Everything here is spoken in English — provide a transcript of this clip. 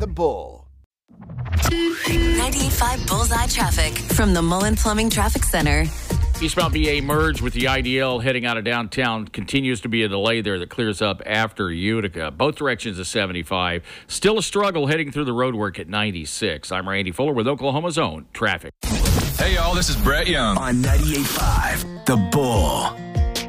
The Bull. 98.5 Bullseye traffic from the Mullen Plumbing Traffic Center. Eastbound BA merge with the IDL heading out of downtown. Continues to be a delay there that clears up after Utica. Both directions of 75. Still a struggle heading through the roadwork at 96. I'm Randy Fuller with Oklahoma's own traffic. Hey, y'all, this is Brett Young on 98.5 The Bull.